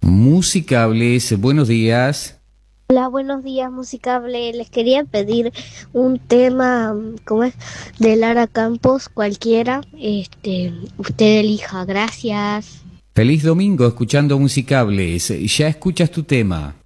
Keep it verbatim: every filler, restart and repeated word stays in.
Musicables, buenos días. Hola, buenos días, Musicable. Les quería pedir un tema, ¿cómo es? De Lara Campos, cualquiera. Este, usted elija. Gracias. Feliz domingo escuchando Musicables. Ya escuchas tu tema.